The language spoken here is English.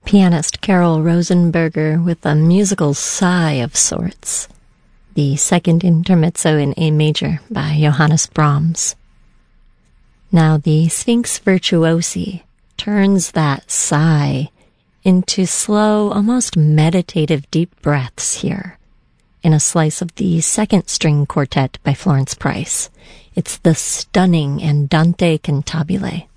pianist Carol Rosenberger with a musical sigh of sorts. The second intermezzo in A major by Johannes Brahms. Now the Sphinx Virtuosi turns that sigh into slow, almost meditative deep breaths here in a slice of the second string quartet by Florence Price. It's the stunning Andante Cantabile.